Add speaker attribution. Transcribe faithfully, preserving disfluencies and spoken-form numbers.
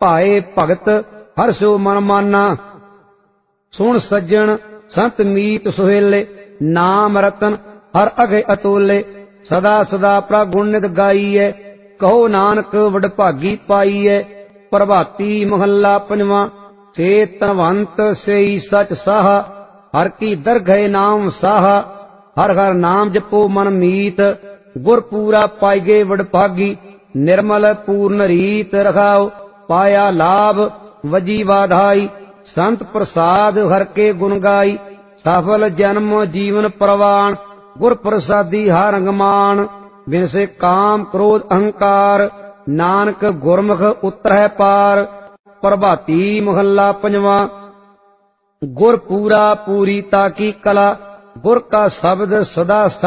Speaker 1: ਭਾਏ ਭਗਤ ਹਰਸ਼ੋ ਮਨ ਮਾਨਾ। ਸੁਣ ਸੱਜਣ ਸੰਤ ਮੀਤ ਸੁਹੇਲੇ, ਨਾਮ ਰਤਨ ਹਰ ਅਗੇ ਅਤੋਲੇ। ਸਦਾ ਸਦਾ ਪ੍ਰਗੁਣ ਨਿਤ ਗਾਈਐ, ਕਹੋ ਨਾਨਕ ਵਡਭਾਗੀ ਪਾਈਐ। ਪ੍ਰਭਾਤੀ ਮਹੱਲਾ ਪੰਜਵਾਂ। ਸੇ ਧਨਵੰਤ ਸੇਈ ਸਚ ਸਾਹਾ, ਹਰ ਕੀ ਦਰਗਹਿ ਨਾਮ ਸਾਹਾ। ਹਰ ਹਰ ਨਾਮ ਜਪੋ ਮਨ ਮੀਤ, ਗੁਰ ਪੂਰਾ ਪਾਈਗੇ ਵਡਭਾਗੀ। ਨਿਰਮਲ ਪੂਰਨ ਰੀਤ ਰਖਾਓ, ਪਾਇਆ ਲਾਭ ਵਜੀ ਵਾਧਾਈ। ਸੰਤ ਪ੍ਰਸਾਦ ਹਰ ਕੇ ਗੁਣ ਗਾਈ, ਸਫਲ ਜਨਮ ਜੀਵਨ ਪ੍ਰਵਾਨ। ਗੁਰ ਪ੍ਰਸਾਦੀ ਹਰ ਅੰਗ ਮਾਨ, ਬਿਨ ਸੇ ਕਾਮ ਕ੍ਰੋਧ ਅਹੰਕਾਰ। ਨਾਨਕ ਗੁਰਮੁਖ ਉਤਰਹਿ ਪਾਰ। ਪ੍ਰਭਾਤੀ ਮਹੱਲਾ ਪੰਜਵਾਂ। ਗੁਰ ਪੂਰਾ ਪੂਰੀ ਤਾਕੀ ਕਲਾ, ਗੁਰ ਕਾ ਸ਼ਬਦ ਸਦਾ